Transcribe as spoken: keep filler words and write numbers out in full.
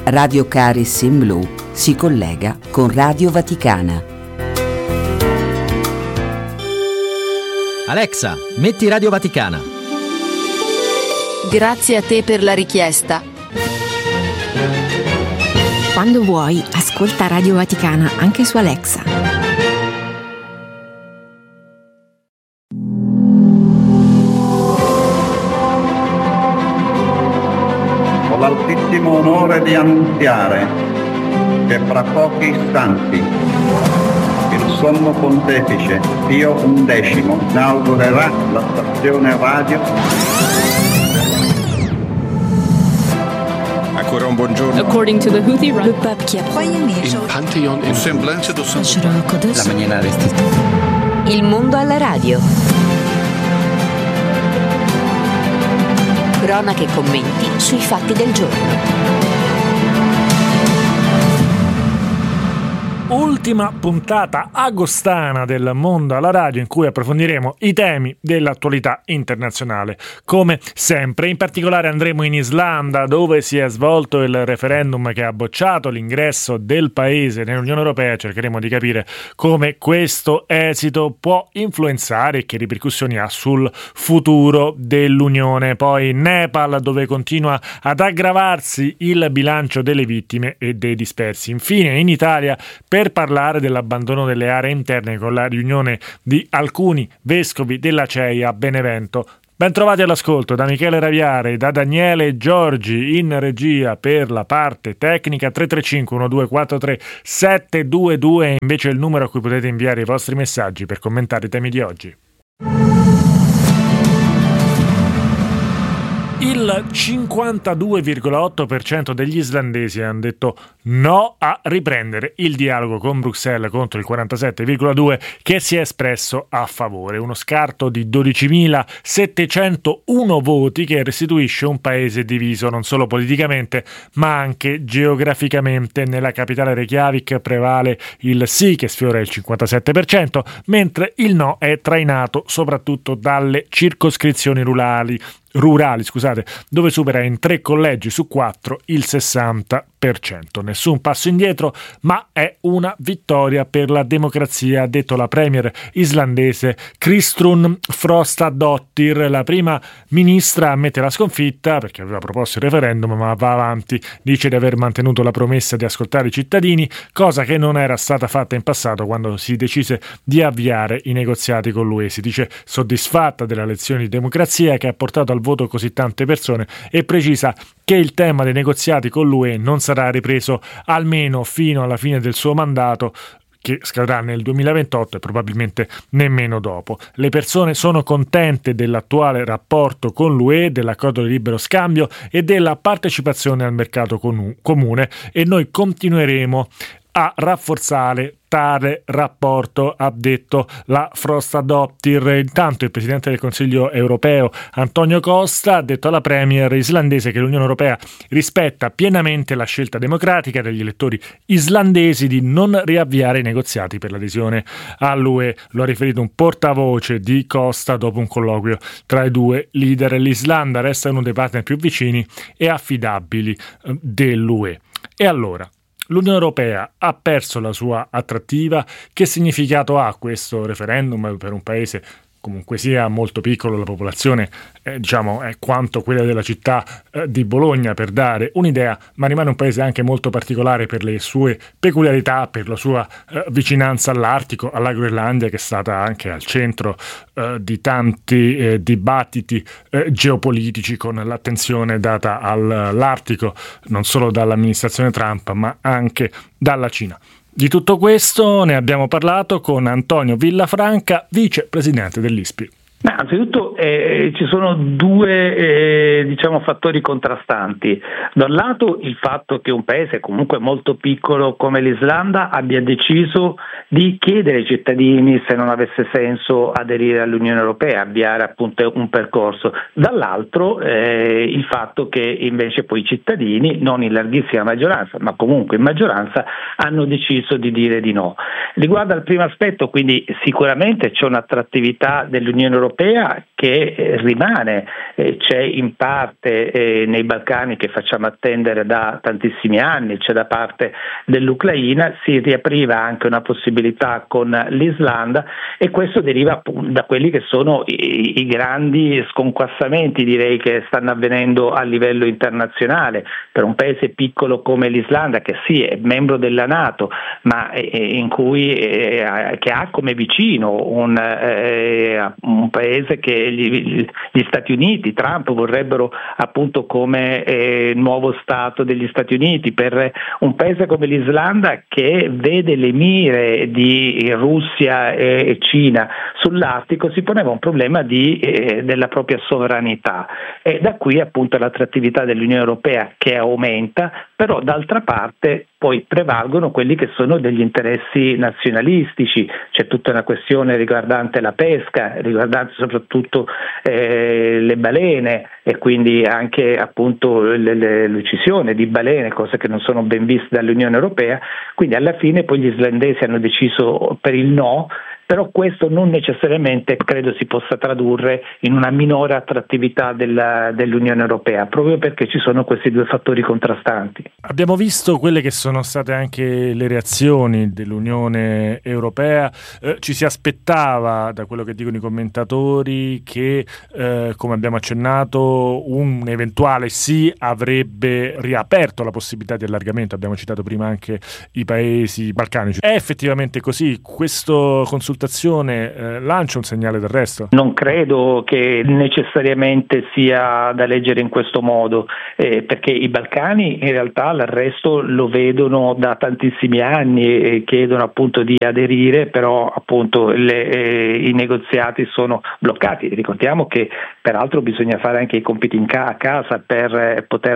Radio Caris in Blu si collega con Radio Vaticana. Alexa, metti Radio Vaticana. Grazie a te per la richiesta. Quando vuoi, ascolta Radio Vaticana anche su Alexa. Ho l'altissimo onore di annunziare che fra pochi istanti il Sommo Pontefice Pio undicesimo inaugurerà la stazione radio. Ancora un buongiorno. According to the Houthi, le pape qui a Il Pantheon in Semblance do la maniera restita. Il mondo alla radio. Cronache e commenti sui fatti del giorno. Ultima puntata agostana del Mondo alla Radio, in cui approfondiremo i temi dell'attualità internazionale. Come sempre, in particolare andremo in Islanda, dove si è svolto il referendum che ha bocciato l'ingresso del paese nell'Unione Europea. Cercheremo di capire come questo esito può influenzare e che ripercussioni ha sul futuro dell'Unione. Poi in Nepal, dove continua ad aggravarsi il bilancio delle vittime e dei dispersi. Infine in Italia, per parlare dell'abbandono delle aree interne con la riunione di alcuni vescovi della C E I a Benevento. Ben trovati all'ascolto da Michele Raviare, da Daniele Giorgi in regia per la parte tecnica. Tre tre cinque uno due quattro tre sette due due invece il numero a cui potete inviare i vostri messaggi per commentare i temi di oggi. Il cinquantadue virgola otto per cento degli islandesi hanno detto no a riprendere il dialogo con Bruxelles, contro il quarantasette virgola due per cento che si è espresso a favore. Uno scarto di dodicimilasettecentouno voti che restituisce un paese diviso non solo politicamente ma anche geograficamente. Nella capitale Reykjavik prevale il sì, che sfiora il cinquantasette per cento, mentre il no è trainato soprattutto dalle circoscrizioni rurali rurali, scusate, dove supera in tre collegi su quattro il sessanta per cento. Nessun passo indietro, ma è una vittoria per la democrazia, ha detto la premier islandese Kristrún Frostadóttir. La prima ministra ammette la sconfitta perché aveva proposto il referendum, ma va avanti, dice di aver mantenuto la promessa di ascoltare i cittadini, cosa che non era stata fatta in passato quando si decise di avviare i negoziati con l'U E. Si dice soddisfatta della lezione di democrazia che ha portato al voto così tante persone e precisa che il tema dei negoziati con l'U E non sarà ripreso almeno fino alla fine del suo mandato, che scadrà nel duemilaventotto e probabilmente nemmeno dopo. Le persone sono contente dell'attuale rapporto con l'U E, dell'accordo di libero scambio e della partecipazione al mercato comune, e noi continueremo a rafforzare tale rapporto, ha detto la Frostadóttir. Intanto il Presidente del Consiglio europeo Antonio Costa ha detto alla premier islandese che l'Unione Europea rispetta pienamente la scelta democratica degli elettori islandesi di non riavviare i negoziati per l'adesione all'U E. Lo ha riferito un portavoce di Costa dopo un colloquio tra i due leader. L'Islanda resta uno dei partner più vicini e affidabili dell'U E. E allora, l'Unione Europea ha perso la sua attrattiva? Che significato ha questo referendum per un paese comunque sia molto piccolo? La popolazione eh, diciamo è quanto quella della città eh, di Bologna, per dare un'idea, ma rimane un paese anche molto particolare per le sue peculiarità, per la sua eh, vicinanza all'Artico, alla Groenlandia, che è stata anche al centro eh, di tanti eh, dibattiti eh, geopolitici, con l'attenzione data all'Artico non solo dall'amministrazione Trump ma anche dalla Cina. Di tutto questo ne abbiamo parlato con Antonio Villafranca, vicepresidente dell'I S P I. Beh, anzitutto eh, ci sono due eh, diciamo fattori contrastanti. Da un lato il fatto che un paese comunque molto piccolo come l'Islanda abbia deciso di chiedere ai cittadini se non avesse senso aderire all'Unione Europea, avviare appunto un percorso. Dall'altro eh, il fatto che invece poi i cittadini, non in larghissima maggioranza ma comunque in maggioranza, hanno deciso di dire di no. Riguardo al primo aspetto, quindi sicuramente c'è un'attrattività dell'Unione Europea Europea che eh, rimane, eh, c'è in parte eh, nei Balcani che facciamo attendere da tantissimi anni, c'è da parte dell'Ucraina, si riapriva anche una possibilità con l'Islanda e questo deriva appunto da quelli che sono i, i grandi sconquassamenti, direi, che stanno avvenendo a livello internazionale. Per un paese piccolo come l'Islanda, che sì è membro della NATO, ma eh, in cui eh, che ha come vicino un, eh, un paese che gli, gli Stati Uniti, Trump vorrebbero appunto come eh, nuovo Stato degli Stati Uniti, per un paese come l'Islanda che vede le mire di Russia e Cina sull'Artico, si poneva un problema di, eh, della propria sovranità, e da qui appunto l'attrattività dell'Unione Europea che aumenta, però d'altra parte poi prevalgono quelli che sono degli interessi nazionalistici. C'è tutta una questione riguardante la pesca, riguardante soprattutto eh, le balene e quindi anche appunto le, le, l'uccisione di balene, cose che non sono ben viste dall'Unione Europea. Quindi alla fine poi gli islandesi hanno deciso per il no, però questo non necessariamente credo si possa tradurre in una minore attrattività della, dell'Unione Europea, proprio perché ci sono questi due fattori contrastanti. Abbiamo visto quelle che sono state anche le reazioni dell'Unione Europea, eh, ci si aspettava, da quello che dicono i commentatori, che eh, come abbiamo accennato un eventuale sì avrebbe riaperto la possibilità di allargamento. Abbiamo citato prima anche i paesi balcanici. È effettivamente così? Questo consultazione eh, lancia un segnale d'arresto? Non credo che necessariamente sia da leggere in questo modo, eh, perché i Balcani in realtà l'arresto lo vedono da tantissimi anni e chiedono appunto di aderire, però appunto le, eh, i negoziati sono bloccati. Ricordiamo che peraltro bisogna fare anche i compiti in ca- a casa per eh, poter